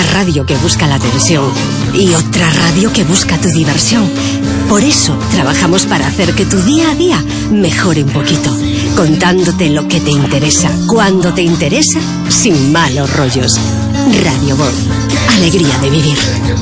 radio que busca la tensión y otra radio que busca tu diversión. Por eso trabajamos para hacer que tu día a día mejore un poquito, contándote lo que te interesa, cuando te interesa, sin malos rollos. Radio Voz, alegría de vivir.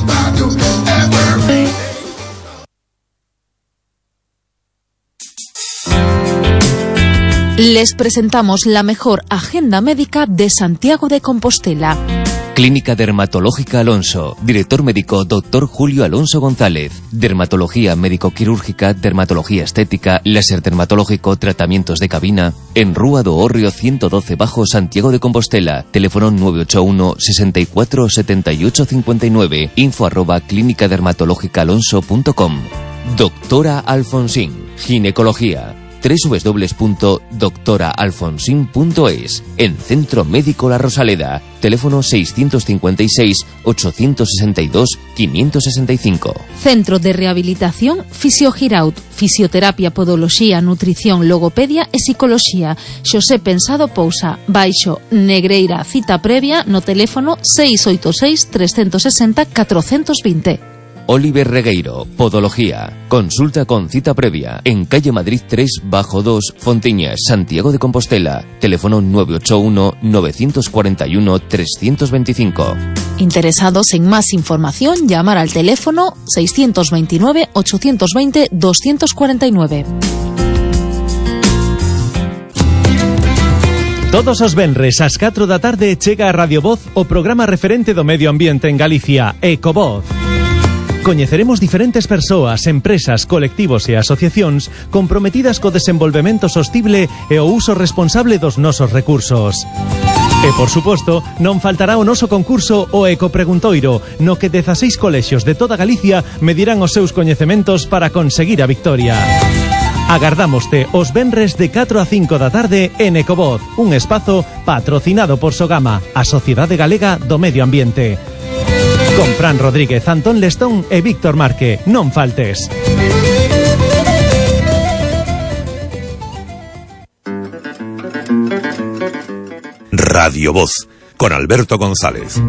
Les presentamos la mejor agenda médica de Santiago de Compostela. Clínica Dermatológica Alonso. Director médico Dr. Julio Alonso González. Dermatología médico-quirúrgica, dermatología estética, láser dermatológico, tratamientos de cabina. En Rúa do Hórreo 112 Bajo, Santiago de Compostela. Teléfono 981 64 78 59. info@clinicadermatologicaalonso.com. Doctora Alfonsín. Ginecología. www.doctoraalfonsin.es. En Centro Médico La Rosaleda. Teléfono 656-862-565. Centro de Rehabilitación Fisiogiraut. Fisioterapia, podoloxía, nutrición, logopedia e psicoloxía. Xosé Pensado Pousa. Baixo Negreira. Cita previa no teléfono 686 360 420. Oliver Regueiro, Podología. Consulta con cita previa en calle Madrid 3 bajo 2, Fontiñas, Santiago de Compostela. Teléfono 981 941 325. Interesados en más información, llamar al teléfono 629 820 249. Todos os venres ás 4 da tarde chega a Radio Voz o programa referente do medio ambiente en Galicia, Ecovoz. Coñeceremos diferentes persoas, empresas, colectivos e asociacións comprometidas co desenvolvemento sostible e o uso responsable dos nosos recursos. E, por suposto, non faltará o noso concurso o Ecopreguntoiro, no que 16 colexios de toda Galicia medirán os seus coñecementos para conseguir a victoria. Agardámoste os venres de 4 a 5 da tarde en Ecovoz, un espazo patrocinado por Sogama, a Sociedade Galega do Medio Ambiente. Con Fran Rodríguez, Antón Lestón e Víctor Marque. Non faltes. Radio Voz, con Alberto González.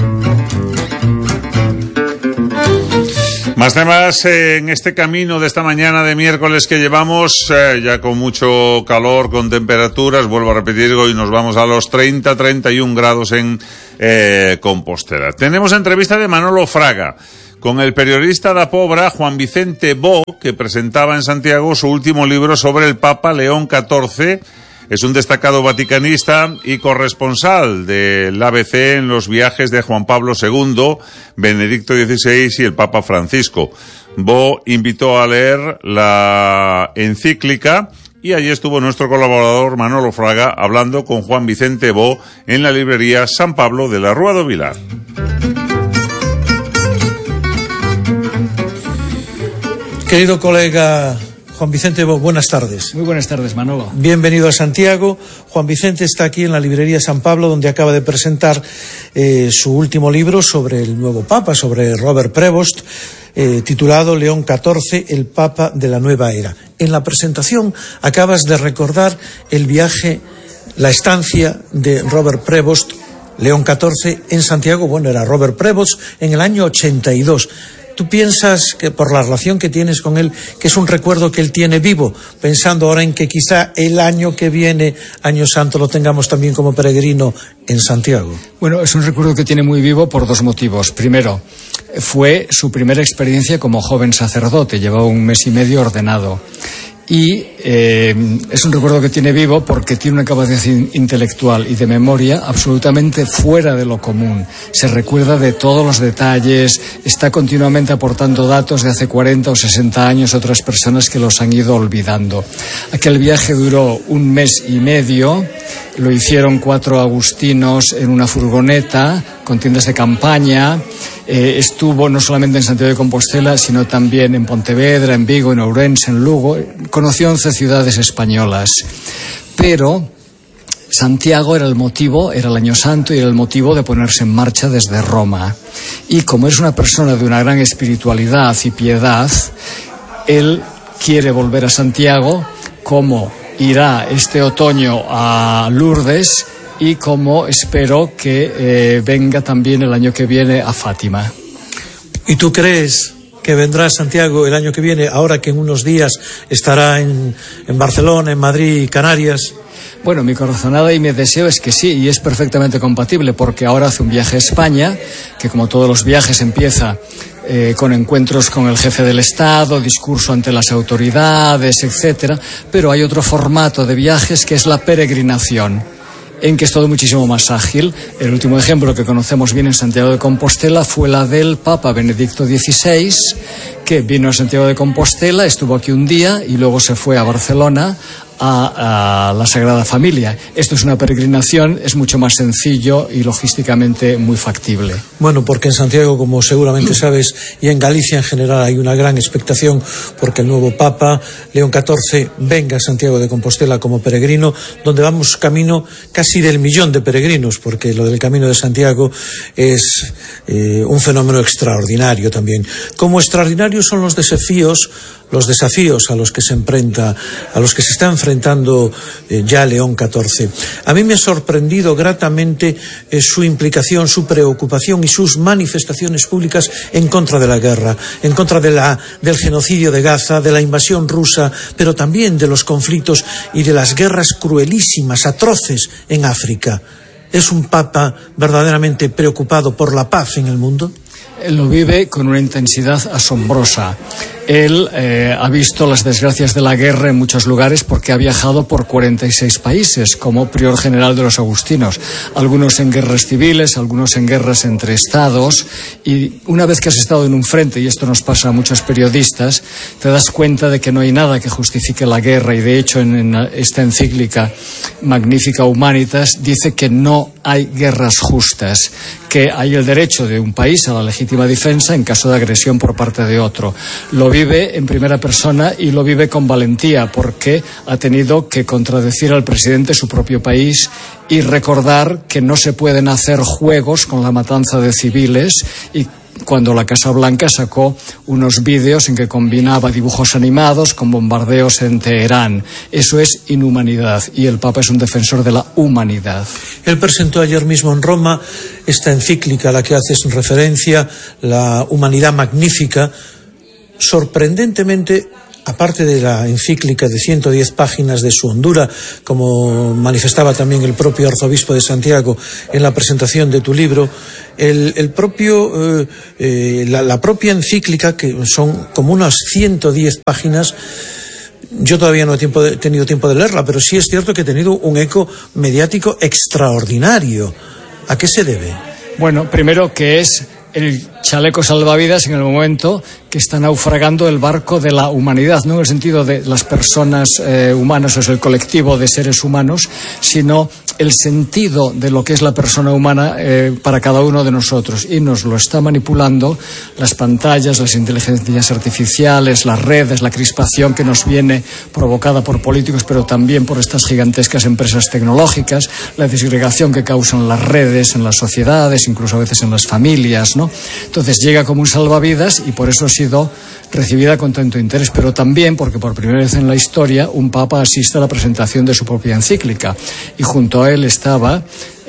Más temas en este camino de esta mañana de miércoles que llevamos, ya con mucho calor, con temperaturas, vuelvo a repetir, hoy nos vamos a los 30-31 grados en Compostela. Tenemos entrevista de Manolo Fraga con el periodista da Pobra Juan Vicente Bo, que presentaba en Santiago su último libro sobre el Papa León XIV. Es un destacado vaticanista y corresponsal del ABC en los viajes de Juan Pablo II, Benedicto XVI y el Papa Francisco. Bo invitó a leer la encíclica y allí estuvo nuestro colaborador Manolo Fraga hablando con Juan Vicente Bo en la librería San Pablo de la Rúa do Vilar. Querido colega Juan Vicente Bo, buenas tardes. Muy buenas tardes, Manolo. Bienvenido a Santiago. Juan Vicente está aquí en la librería San Pablo, donde acaba de presentar su último libro sobre el nuevo Papa, sobre Robert Prevost, titulado León XIV, el Papa de la Nueva Era. En la presentación acabas de recordar el viaje, la estancia de Robert Prevost, León XIV, en Santiago. Bueno, era Robert Prevost en el año 82. ¿Tú piensas que por la relación que tienes con él, que es un recuerdo que él tiene vivo, pensando ahora en que quizá el año que viene, Año Santo, lo tengamos también como peregrino en Santiago? Bueno, es un recuerdo que tiene muy vivo por dos motivos. Primero, fue su primera experiencia como joven sacerdote, llevaba 1 mes y medio ordenado. Y es un recuerdo que tiene vivo porque tiene una capacidad intelectual y de memoria absolutamente fuera de lo común. Se recuerda de todos los detalles, está continuamente aportando datos de hace 40 o 60 años a otras personas que los han ido olvidando. Aquel viaje duró 1 mes y medio, lo hicieron 4 agustinos en una furgoneta con tiendas de campaña. Estuvo no solamente en Santiago de Compostela, sino también en Pontevedra, en Vigo, en Ourense, en Lugo. Conoció 11 ciudades españolas. Pero Santiago era el motivo, era el Año Santo y era el motivo de ponerse en marcha desde Roma. Y como es una persona de una gran espiritualidad y piedad, él quiere volver a Santiago, como irá este otoño a Lourdes, y como espero que venga también el año que viene a Fátima. ¿Y tú crees que vendrá a Santiago el año que viene, ahora que en unos días estará en Barcelona, en Madrid, Canarias? Bueno, mi corazonada y mi deseo es que sí, y es perfectamente compatible, porque ahora hace un viaje a España, que como todos los viajes empieza con encuentros con el jefe del Estado, discurso ante las autoridades, etcétera, pero hay otro formato de viajes que es la peregrinación, en que es todo muchísimo más ágil. El último ejemplo que conocemos bien en Santiago de Compostela fue la del Papa Benedicto XVI, que vino a Santiago de Compostela, estuvo aquí un día y luego se fue a Barcelona a la Sagrada Familia. Esto es una peregrinación, es mucho más sencillo y logísticamente muy factible. Bueno, porque en Santiago, como seguramente sabes, y en Galicia en general hay una gran expectación porque el nuevo Papa, León XIV, venga a Santiago de Compostela como peregrino, donde vamos camino casi del 1.000.000 de peregrinos, porque lo del Camino de Santiago es un fenómeno extraordinario también. Como extraordinarios son los desafíos a los que se está enfrentando ya León XIV. A mí me ha sorprendido gratamente su implicación, su preocupación y sus manifestaciones públicas en contra de la guerra, en contra del genocidio de Gaza, de la invasión rusa, pero también de los conflictos y de las guerras cruelísimas, atroces en África. ¿Es un papa verdaderamente preocupado por la paz en el mundo? Él lo vive con una intensidad asombrosa. Él ha visto las desgracias de la guerra en muchos lugares porque ha viajado por 46 países como prior general de los agustinos, algunos en guerras civiles, algunos en guerras entre estados, y una vez que has estado en un frente, y esto nos pasa a muchos periodistas, te das cuenta de que no hay nada que justifique la guerra, y de hecho en esta encíclica Magnifica Humanitas dice que no hay guerras justas, que hay el derecho de un país a la legítima defensa en caso de agresión por parte de otro. Lo vive en primera persona y lo vive con valentía, porque ha tenido que contradecir al presidente de su propio país y recordar que no se pueden hacer juegos con la matanza de civiles, y cuando la Casa Blanca sacó unos vídeos en que combinaba dibujos animados con bombardeos en Teherán. Eso es inhumanidad, y el Papa es un defensor de la humanidad. Él presentó ayer mismo en Roma esta encíclica a la que haces referencia, la Humanidad Magnífica. Sorprendentemente, aparte de la encíclica de 110 páginas de su hondura, como manifestaba también el propio arzobispo de Santiago en la presentación de tu libro, la propia encíclica, que son como unas 110 páginas, yo todavía no he tenido tiempo de leerla, pero sí es cierto que ha tenido un eco mediático extraordinario. ¿A qué se debe? Bueno, primero que es el chaleco salvavidas en el momento que está naufragando el barco de la humanidad, no en el sentido de las personas humanas, o es el colectivo de seres humanos, sino el sentido de lo que es la persona humana para cada uno de nosotros, y nos lo está manipulando las pantallas, las inteligencias artificiales, las redes, la crispación que nos viene provocada por políticos, pero también por estas gigantescas empresas tecnológicas, la disgregación que causan las redes en las sociedades, incluso a veces en las familias, ¿no? Entonces llega como un salvavidas, y por eso ha sido recibida con tanto interés, pero también porque por primera vez en la historia un papa asiste a la presentación de su propia encíclica, y junto a él estaba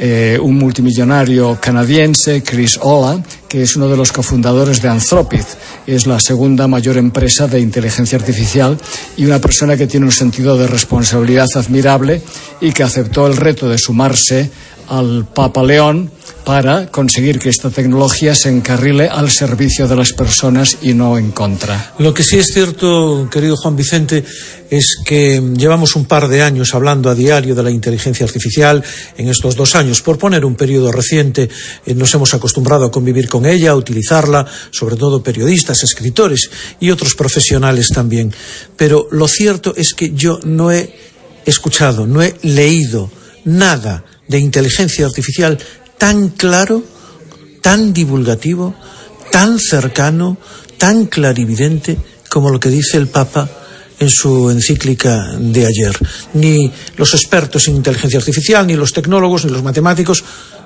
un multimillonario canadiense, Chris Olah, que es uno de los cofundadores de Anthropic, es la segunda mayor empresa de inteligencia artificial, y una persona que tiene un sentido de responsabilidad admirable y que aceptó el reto de sumarse al Papa León para conseguir que esta tecnología se encarrile al servicio de las personas y no en contra. Lo que sí es cierto, querido Juan Vicente, es que llevamos un par de años hablando a diario de la inteligencia artificial. En estos 2 años, por poner un periodo reciente, nos hemos acostumbrado a convivir con ella, a utilizarla, sobre todo periodistas, escritores y otros profesionales también. Pero lo cierto es que yo no he escuchado, no he leído nada de inteligencia artificial tan claro, tan divulgativo, tan cercano, tan clarividente como lo que dice el Papa en su encíclica de ayer. Ni los expertos en inteligencia artificial, ni los tecnólogos, ni los matemáticos,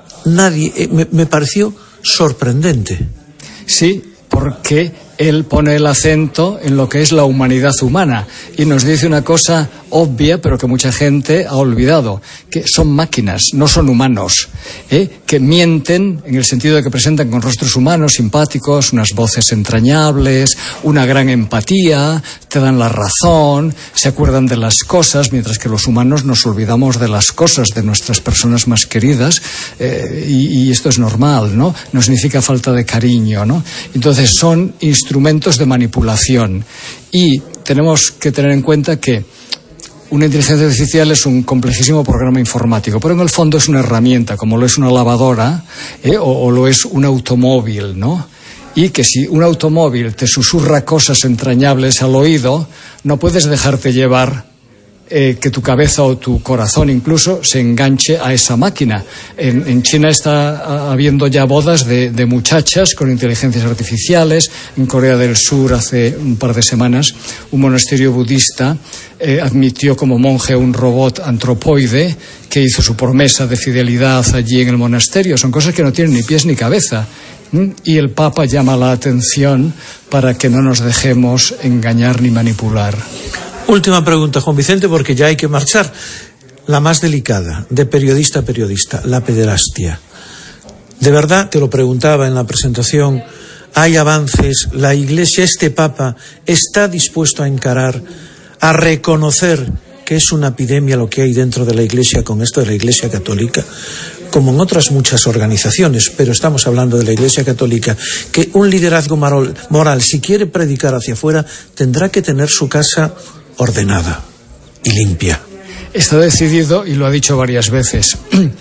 nadie. Me pareció sorprendente. Sí, porque él pone el acento en lo que es la humanidad humana y nos dice una cosa obvia, pero que mucha gente ha olvidado, que son máquinas, no son humanos, que mienten en el sentido de que presentan con rostros humanos, simpáticos, unas voces entrañables, una gran empatía, te dan la razón, se acuerdan de las cosas, mientras que los humanos nos olvidamos de las cosas de nuestras personas más queridas, y esto es normal, ¿no? No significa falta de cariño, ¿no? Entonces son instrumentos de manipulación, y tenemos que tener en cuenta que una inteligencia artificial es un complejísimo programa informático, pero en el fondo es una herramienta, como lo es una lavadora, o lo es un automóvil, ¿no? Y que si un automóvil te susurra cosas entrañables al oído, no puedes dejarte llevar, que tu cabeza o tu corazón incluso se enganche a esa máquina. En China está habiendo ya bodas de muchachas con inteligencias artificiales. En Corea del Sur, hace un par de semanas, un monasterio budista admitió como monje a un robot antropoide que hizo su promesa de fidelidad allí en el monasterio. Son cosas que no tienen ni pies ni cabeza. Y el Papa llama la atención para que no nos dejemos engañar ni manipular. Última pregunta, Juan Vicente, porque ya hay que marchar. La más delicada, de periodista a periodista, la pederastia. De verdad, te lo preguntaba en la presentación, ¿hay avances? ¿La Iglesia, este Papa, está dispuesto a encarar, a reconocer que es una epidemia lo que hay dentro de la Iglesia con esto de la Iglesia Católica? Como en otras muchas organizaciones, pero estamos hablando de la Iglesia Católica, que un liderazgo moral, si quiere predicar hacia afuera, tendrá que tener su casa ordenada y limpia. Está decidido, y lo ha dicho varias veces.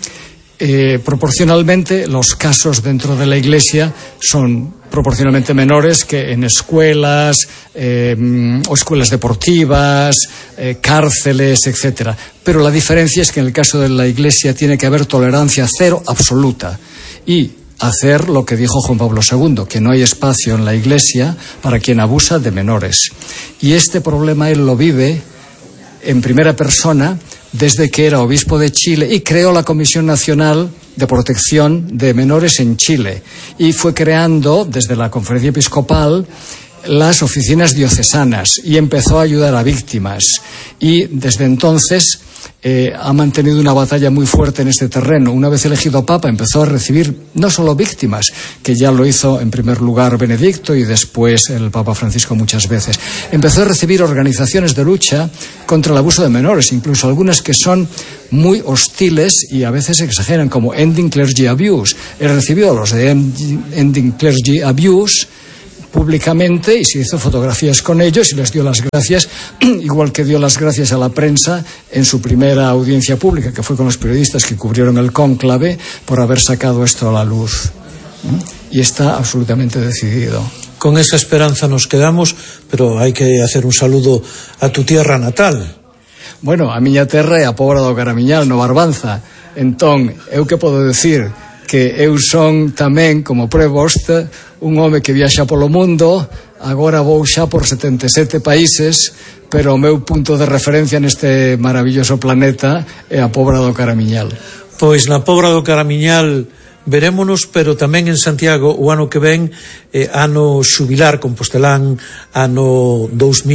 Proporcionalmente, los casos dentro de la Iglesia son proporcionalmente menores que en escuelas, o escuelas deportivas, cárceles, etcétera. Pero la diferencia es que en el caso de la Iglesia tiene que haber tolerancia cero absoluta, y hacer lo que dijo Juan Pablo II, que no hay espacio en la Iglesia para quien abusa de menores. Y este problema él lo vive en primera persona desde que era obispo de Chile y creó la Comisión Nacional de Protección de Menores en Chile, y fue creando desde la Conferencia Episcopal las oficinas diocesanas y empezó a ayudar a víctimas, y desde entonces ha mantenido una batalla muy fuerte en este terreno. Una vez elegido Papa, empezó a recibir no solo víctimas, que ya lo hizo en primer lugar Benedicto y después el Papa Francisco muchas veces. Empezó a recibir organizaciones de lucha contra el abuso de menores, incluso algunas que son muy hostiles y a veces exageran, como Ending Clergy Abuse. Él recibió a los de Ending Clergy Abuse públicamente y se hizo fotografías con ellos y les dio las gracias, igual que dio las gracias a la prensa en su primera audiencia pública, que fue con los periodistas que cubrieron el cónclave, por haber sacado esto a la luz. Y está absolutamente decidido. Con esa esperanza nos quedamos, pero hai que hacer un saludo a tu tierra natal. Bueno, a miña terra é a Pobra do Caramiñal, no Barbanza. Entón, eu que podo decir? Que eu son tamén, como Prevost, un home que viaxa polo mundo. Agora vou xa por 77 países, pero o meu punto de referencia neste maravilloso planeta é a Pobra do Caramiñal. Pois na Pobra do Caramiñal verémonos, pero tamén en Santiago o ano que ven, ano xubilar compostelán, ano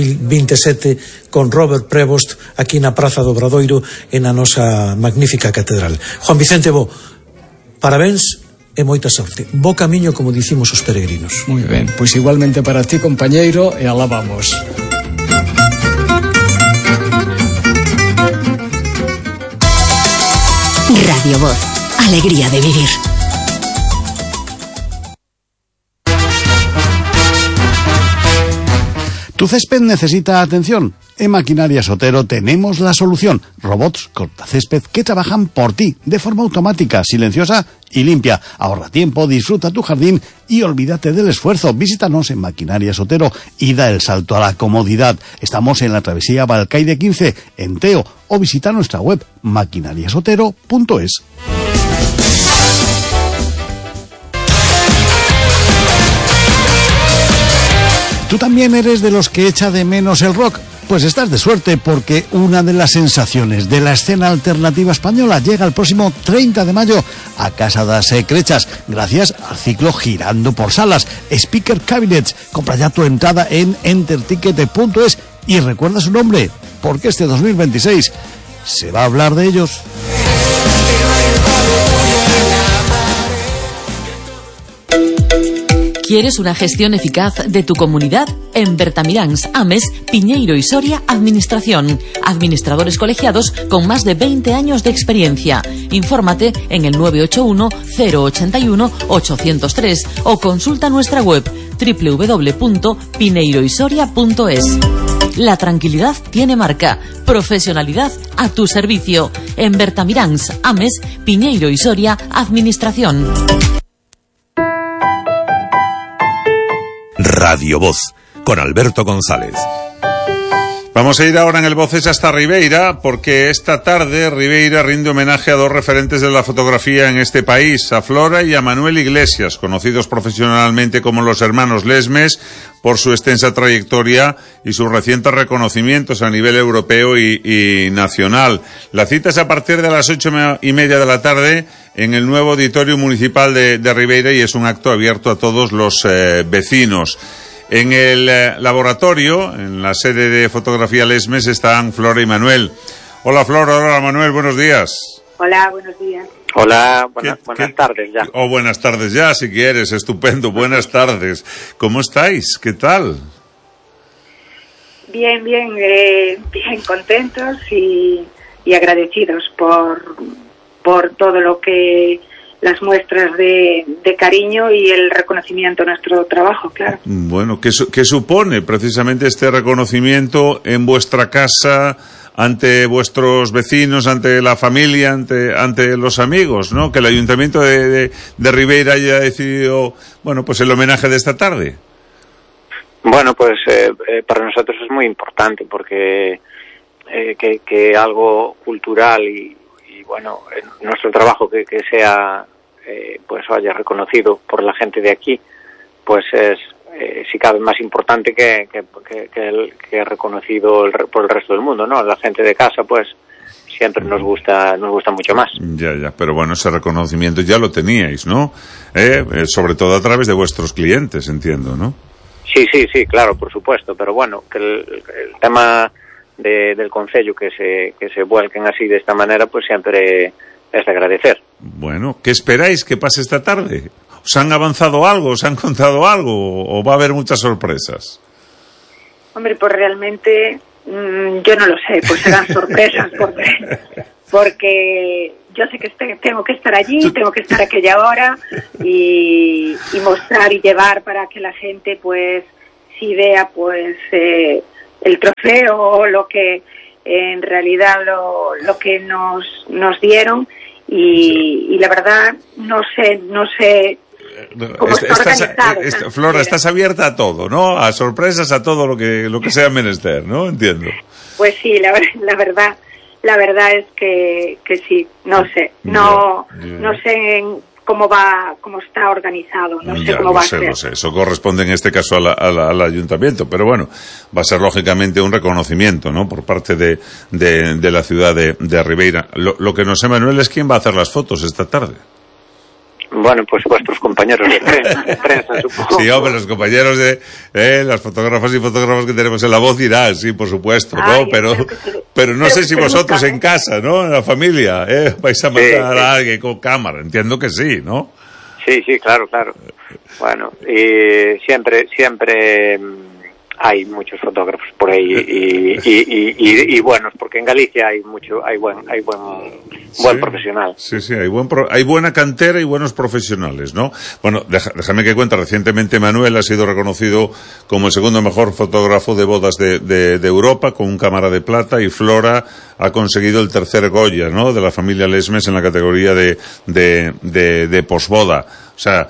2027, con Robert Prevost aquí na Praza do Obradoiro e na nosa magnífica catedral. Juan Vicente Bo, parabéns e moita sorte. Bo camiño, como dicimos os peregrinos. Moi ben, pois igualmente para ti, compañeiro, e alá vamos. Radio Voz, alegría de vivir. Tu césped necesita atención. En Maquinaria Sotero tenemos la solución. Robots cortacésped que trabajan por ti de forma automática, silenciosa y limpia. Ahorra tiempo, disfruta tu jardín y olvídate del esfuerzo. Visítanos en Maquinaria Sotero y da el salto a la comodidad. Estamos en la travesía Balcaide 15, en Teo, o visita nuestra web maquinariasotero.es. ¿Tú también eres de los que echa de menos el rock? Pues estás de suerte, porque una de las sensaciones de la escena alternativa española llega el próximo 30 de mayo a Casa das Ecrechas, gracias al ciclo Girando por Salas, Speaker Cabinets. Compra ya tu entrada en enterticket.es y recuerda su nombre, porque este 2026 se va a hablar de ellos. ¿Quieres una gestión eficaz de tu comunidad? En Bertamiráns, Ames, Piñeiro y Soria, Administración. Administradores colegiados con más de 20 años de experiencia. Infórmate en el 981-081-803 o consulta nuestra web www.pineiroysoria.es. La tranquilidad tiene marca. Profesionalidad a tu servicio. En Bertamiráns, Ames, Piñeiro y Soria, Administración. Radio Voz, con Alberto González. Vamos a ir ahora en el Voces hasta Ribeira, porque esta tarde Ribeira rinde homenaje a dos referentes de la fotografía en este país, a Flora y a Manuel Iglesias, conocidos profesionalmente como los hermanos Lesmes, por su extensa trayectoria y sus recientes reconocimientos a nivel europeo y nacional. La cita es a partir de las 8:30 de la tarde en el nuevo auditorio municipal de Ribeira, y es un acto abierto a todos los vecinos. En el laboratorio, en la sede de fotografía Lesmes, están Flora y Manuel. Hola Flora, hola Manuel, buenos días. Hola, buenos días. Hola, buenas tardes ya. Buenas tardes ya, si quieres, estupendo, buenas tardes. ¿Cómo estáis? ¿Qué tal? Bien, bien contentos y agradecidos por todo lo que... las muestras de cariño y el reconocimiento a nuestro trabajo, claro. Bueno, ¿qué supone precisamente este reconocimiento en vuestra casa, ante vuestros vecinos, ante la familia, ante los amigos, ¿no? Que el Ayuntamiento de Ribeira haya decidido, bueno, pues el homenaje de esta tarde. Bueno, pues para nosotros es muy importante, porque que algo cultural y bueno, nuestro trabajo que sea pues haya reconocido por la gente de aquí, pues es si cabe más importante que reconocido por el resto del mundo, ¿no? La gente de casa, pues siempre nos gusta mucho más. Ya, pero bueno, ese reconocimiento ya lo teníais, ¿no? Sobre todo a través de vuestros clientes, entiendo, ¿no? Sí, claro, por supuesto, pero bueno, que el tema del concello que se vuelquen así de esta manera, pues siempre es de agradecer. Bueno, ¿qué esperáis que pase esta tarde? ¿Os han avanzado algo? ¿Os han contado algo? ¿O va a haber muchas sorpresas? Hombre, pues realmente yo no lo sé, pues serán sorpresas porque yo sé que tengo que estar allí, tengo que estar a aquella hora y mostrar y llevar para que la gente pues si vea pues el trofeo o lo que en realidad lo que nos dieron y la verdad no sé cómo está organizado. Flora, estás abierta a todo, ¿no? A sorpresas, a todo lo que sea menester, ¿no? Entiendo. Pues sí, la verdad es que sí, no sé, no sé cómo está organizado, no sé cómo va a ser. Lo sé, eso corresponde en este caso al ayuntamiento, pero bueno, va a ser lógicamente un reconocimiento, ¿no? Por parte de la ciudad de Ribeira. Lo que no sé, Manuel, es quién va a hacer las fotos esta tarde. Bueno, pues vuestros compañeros de prensa, supongo. Sí, hombre, los compañeros de las fotógrafas y fotógrafos que tenemos en La Voz irán, sí, por supuesto, ¿no? Pero no sé si vosotros en casa, ¿no? En la familia, vais a mandar a alguien con cámara. Entiendo que sí, ¿no? Sí, claro. Bueno, y siempre hay muchos fotógrafos por ahí y buenos, porque en Galicia hay buen profesional. Sí, hay buena cantera y buenos profesionales, ¿no? Bueno, déjame que cuente, recientemente Manuel ha sido reconocido como el segundo mejor fotógrafo de bodas de Europa, con un cámara de plata, y Flora ha conseguido el tercer Goya, ¿no? De la familia Lesmes en la categoría de posboda. O sea,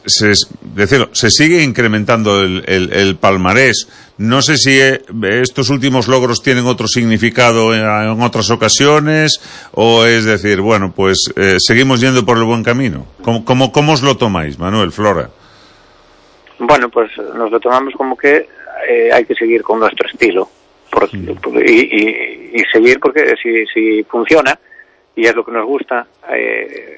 se sigue incrementando el palmarés. No sé si estos últimos logros tienen otro significado en otras ocasiones, o es decir, bueno, pues seguimos yendo por el buen camino. ¿Cómo os lo tomáis, Manuel, Flora? Bueno, pues nos lo tomamos como que hay que seguir con nuestro estilo y seguir, porque si funciona y es lo que nos gusta,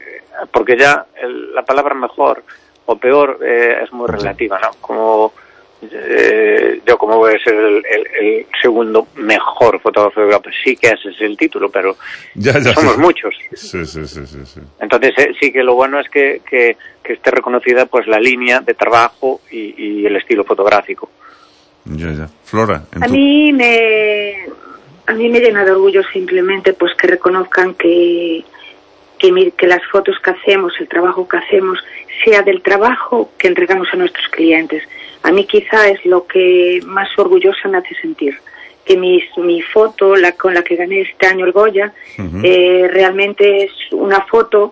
porque ya la palabra mejor o peor es muy relativa, ¿no? yo como voy a ser el segundo mejor fotógrafo de Europa, sí que ese es el título, pero somos muchos. Sí. Entonces sí que lo bueno es que esté reconocida pues la línea de trabajo y el estilo fotográfico. Ya. Flora. A mí me llena de orgullo simplemente pues que reconozcan que las fotos que hacemos, el trabajo que hacemos, sea del trabajo que entregamos a nuestros clientes. A mí quizá es lo que más orgullosa me hace sentir, que mi foto, con la que gané este año el Goya, realmente es una foto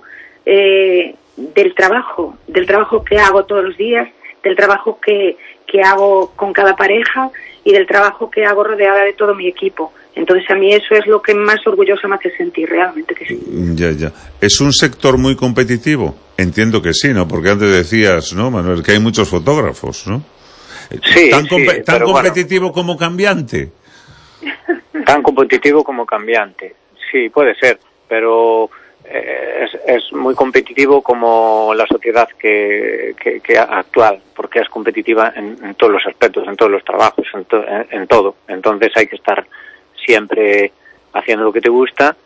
del trabajo que hago todos los días, del trabajo que hago con cada pareja y del trabajo que hago rodeada de todo mi equipo. Entonces a mí eso es lo que más orgullosa me hace sentir, realmente que sí. Ya. ¿Es un sector muy competitivo? Entiendo que sí, ¿no? Porque antes decías, ¿no, Manuel, que hay muchos fotógrafos, ¿no? Sí, ¿Tan competitivo como cambiante? Tan competitivo como cambiante, sí, puede ser, pero es muy competitivo como la sociedad que actual, porque es competitiva en todos los aspectos, en todos los trabajos, en todo. Entonces hay que estar siempre haciendo lo que te gusta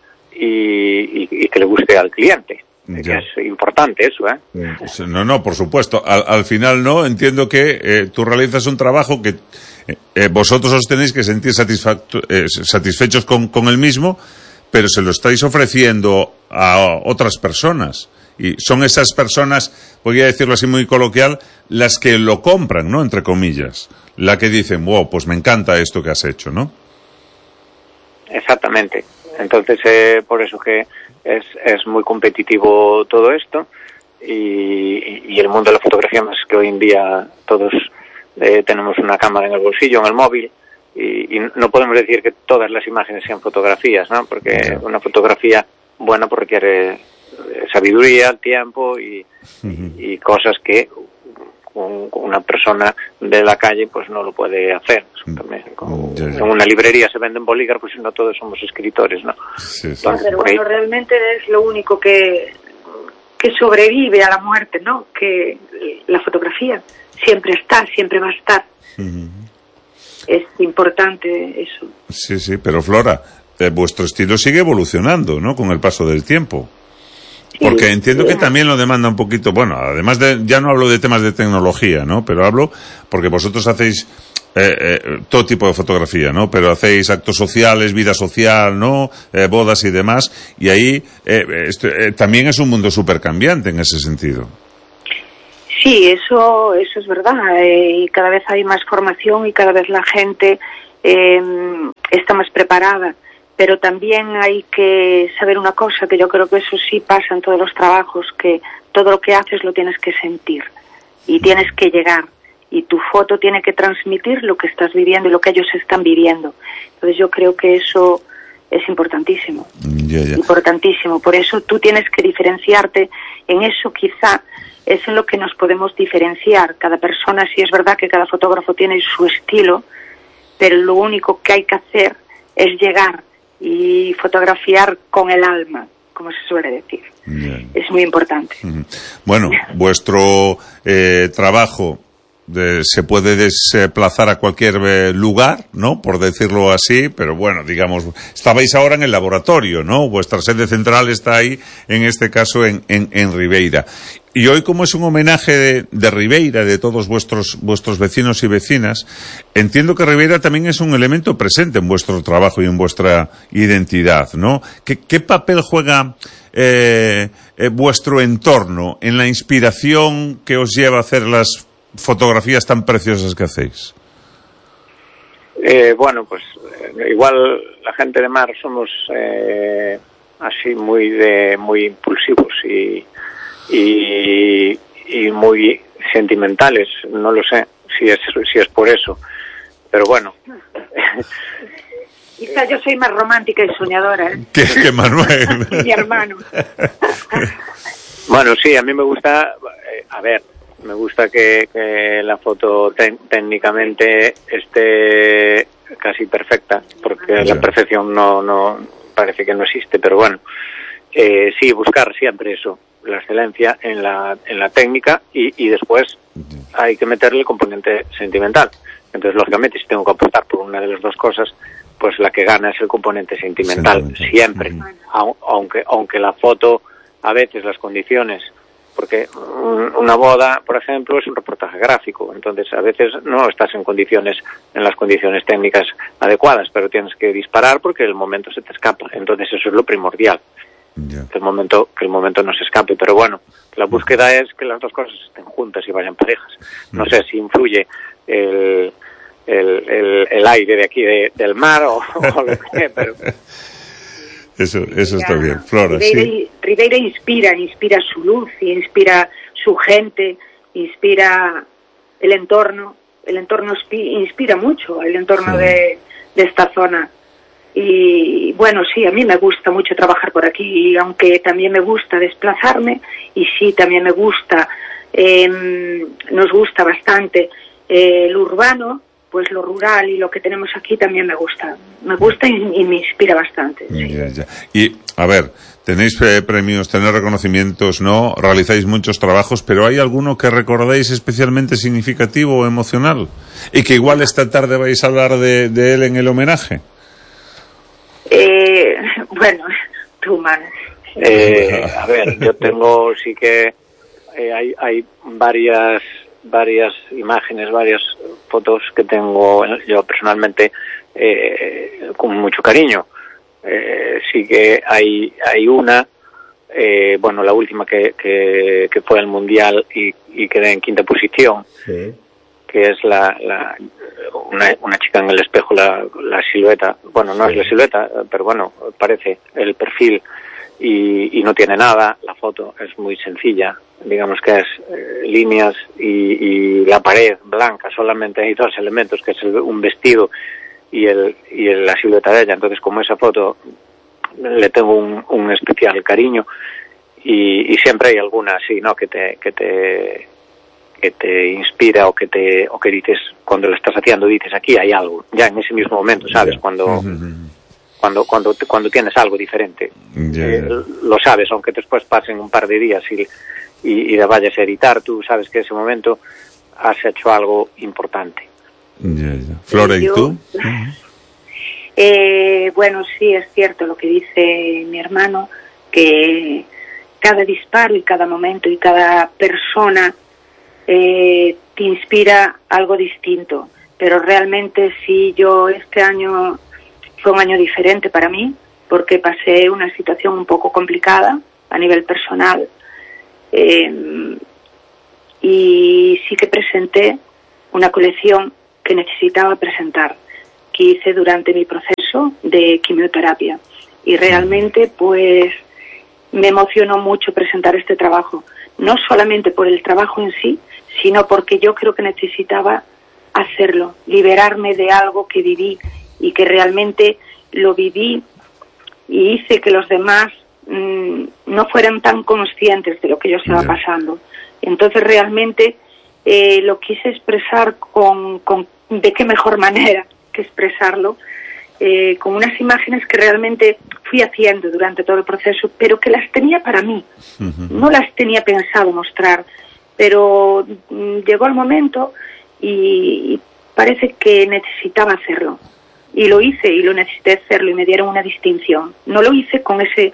y que le guste al cliente. Es importante eso, ¿eh? No, por supuesto. Al final, no, entiendo que tú realizas un trabajo que vosotros os tenéis que sentir satisfechos con el mismo, pero se lo estáis ofreciendo a otras personas. Y son esas personas, podría decirlo así muy coloquial, las que lo compran, ¿no? Entre comillas. La que dicen, wow, pues me encanta esto que has hecho, ¿no? Exactamente. Entonces, por eso que es muy competitivo todo esto y el mundo de la fotografía, más que hoy en día todos tenemos una cámara en el bolsillo, en el móvil, y no podemos decir que todas las imágenes sean fotografías, ¿no? Porque una fotografía buena pues requiere sabiduría, tiempo y cosas que una persona de la calle pues no lo puede hacer. En una librería se venden bolígrafos y no todos somos escritores, ¿no? Entonces, pero bueno, realmente es lo único que sobrevive a la muerte, ¿no? Que la fotografía siempre está, siempre va a estar. Es importante eso. Sí, pero Flora, vuestro estilo sigue evolucionando, ¿no? Con el paso del tiempo. Porque entiendo que también lo demanda un poquito, bueno, además ya no hablo de temas de tecnología, ¿no? Pero hablo porque vosotros hacéis todo tipo de fotografía, ¿no? Pero hacéis actos sociales, vida social, ¿no? Bodas y demás, y ahí también es un mundo súper cambiante en ese sentido. Sí, eso es verdad, y cada vez hay más formación y cada vez la gente está más preparada. Pero también hay que saber una cosa, que yo creo que eso sí pasa en todos los trabajos, que todo lo que haces lo tienes que sentir y tienes que llegar. Y tu foto tiene que transmitir lo que estás viviendo y lo que ellos están viviendo. Entonces yo creo que eso es importantísimo. Importantísimo. Por eso tú tienes que diferenciarte. En eso quizá es en lo que nos podemos diferenciar. Cada persona, sí es verdad que cada fotógrafo tiene su estilo, pero lo único que hay que hacer es llegar y fotografiar con el alma, como se suele decir. Es muy importante. Bueno, vuestro trabajo se puede desplazar a cualquier lugar, ¿no? Por decirlo así, pero bueno, digamos, estabais ahora en el laboratorio, ¿no? Vuestra sede central está ahí, en este caso en Ribeira. Y hoy, como es un homenaje de Ribeira, de todos vuestros vecinos y vecinas, entiendo que Ribeira también es un elemento presente en vuestro trabajo y en vuestra identidad, ¿no? ¿Qué papel juega vuestro entorno en la inspiración que os lleva a hacer las fotografías tan preciosas que hacéis? Bueno, pues igual la gente de mar somos así muy impulsivos y muy sentimentales, no lo sé si es por eso, pero bueno. Quizá yo soy más romántica y soñadora, ¿eh? Que Manuel. Mi hermano. Bueno, sí, a mí me gusta, me gusta que la foto técnicamente esté casi perfecta, porque la perfección no parece que no existe, pero bueno, sí, buscar siempre eso, la excelencia en la técnica y después hay que meterle el componente sentimental. Entonces, lógicamente, si tengo que apostar por una de las dos cosas, pues la que gana es el componente sentimental, siempre. Aunque la foto, a veces las condiciones, porque una boda, por ejemplo, es un reportaje gráfico, entonces a veces no estás en las condiciones técnicas adecuadas, pero tienes que disparar porque el momento se te escapa, entonces eso es lo primordial. Que el momento no se escape, pero bueno, la búsqueda es que las dos cosas estén juntas y vayan parejas. No sé si influye el aire de aquí del mar o lo que, pero eso está bien. Flora, Ribeira inspira su luz, inspira su gente, inspira el entorno inspira mucho el entorno de esta zona. Y bueno, sí, a mí me gusta mucho trabajar por aquí, aunque también me gusta desplazarme, y sí, también me gusta, nos gusta bastante lo urbano, pues lo rural y lo que tenemos aquí también me gusta y me inspira bastante. Sí. Ya. Y, a ver, tenéis premios, tenéis reconocimientos, ¿no? Realizáis muchos trabajos, pero ¿hay alguno que recordéis especialmente significativo o emocional? Y que igual esta tarde vais a hablar de él en el homenaje. Bueno, tú, man. A ver, yo tengo, sí que hay varias imágenes, varias fotos que tengo yo personalmente con mucho cariño. Sí que hay una, bueno, la última que fue al Mundial y quedé en 5ª posición, que es una chica en el espejo, la silueta, bueno, no es la silueta, pero bueno, parece el perfil y no tiene nada, la foto es muy sencilla, digamos que es líneas y la pared blanca, solamente hay dos elementos, que es un vestido y la silueta de ella. Entonces, como esa foto le tengo un especial cariño y siempre hay alguna así, ¿no? que te inspira o que dices, cuando lo estás haciendo, dices, aquí hay algo, ya en ese mismo momento, ¿sabes? Cuando tienes algo diferente, lo sabes, aunque después pasen un par de días y la vayas a editar, tú sabes que en ese momento has hecho algo importante. Flora, ¿y tú? Bueno, sí, es cierto lo que dice mi hermano, que cada disparo y cada momento y cada persona te inspira algo distinto, pero realmente sí, este año fue un año diferente para mí, porque pasé una situación un poco complicada a nivel personal, y sí que presenté una colección que necesitaba presentar, que hice durante mi proceso de quimioterapia, y realmente pues me emocionó mucho presentar este trabajo, no solamente por el trabajo en sí, sino porque yo creo que necesitaba hacerlo, liberarme de algo que viví y que realmente lo viví y hice que los demás no fueran tan conscientes de lo que yo estaba pasando. Entonces realmente lo quise expresar de qué mejor manera que expresarlo, con unas imágenes que realmente fui haciendo durante todo el proceso, pero que las tenía para mí, no las tenía pensado mostrar, pero llegó el momento y parece que necesitaba hacerlo. Y lo hice y lo necesité hacerlo y me dieron una distinción. No lo hice con ese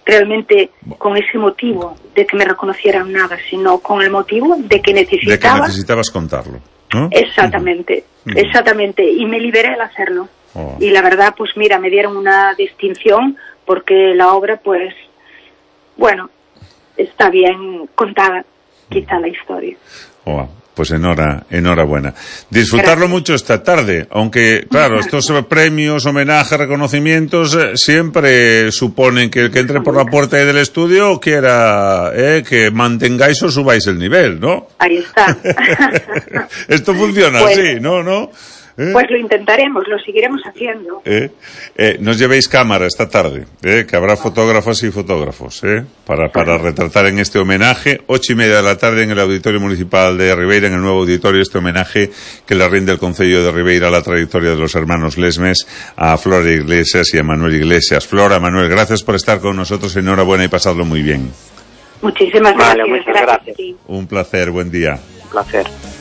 motivo de que me reconocieran nada, sino con el motivo de que necesitabas contarlo, ¿no? Exactamente, exactamente. Y me liberé al hacerlo. Y la verdad, pues mira, me dieron una distinción porque la obra, pues, bueno, está bien contada, quizá la historia. Pues enhorabuena. Disfrutarlo mucho esta tarde, aunque, claro, estos premios, homenajes, reconocimientos, siempre suponen que el que entre por la puerta del estudio quiera que mantengáis o subáis el nivel, ¿no? Ahí está. Esto funciona así, ¿no? Pues lo intentaremos, lo seguiremos haciendo. No os llevéis cámara esta tarde, que habrá fotógrafas y fotógrafos, para retratar en este homenaje, 8:30 p.m. en el Auditorio Municipal de Ribeira, en el nuevo auditorio, este homenaje que le rinde el Concello de Ribeira a la trayectoria de los hermanos Lesmes, a Flora Iglesias y a Manuel Iglesias. Flora, Manuel, gracias por estar con nosotros, enhorabuena y pasadlo muy bien. Muchísimas Vale, gracias. muchas gracias. a ti. Un placer, buen día. Un placer.